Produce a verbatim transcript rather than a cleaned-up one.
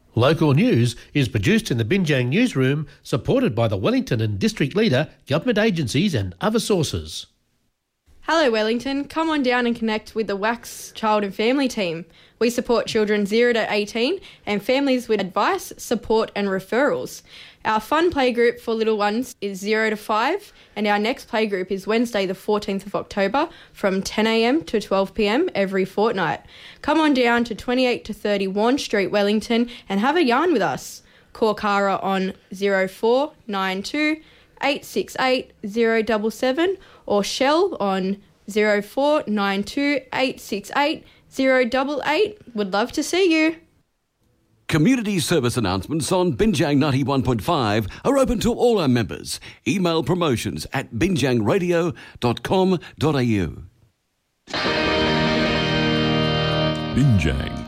Local news is produced in the Binjang newsroom, supported by the Wellington and District Leader, government agencies and other sources. Hello Wellington, come on down and connect with the W A C S Child and Family team. We support children zero to eighteen and families with advice, support and referrals. Our fun playgroup for little ones is zero to five and our next playgroup is Wednesday the fourteenth of October from ten a m to twelve p m every fortnight. Come on down to twenty-eight to thirty Warren Street, Wellington and have a yarn with us. Call Cara on zero four nine two eight six eight zero seven seven or Shell on zero four nine two eight six eight zero eight eight. Would love to see you. Community service announcements on Binjang ninety-one point five are open to all our members. Email promotions at binjang radio dot com dot a u. Binjang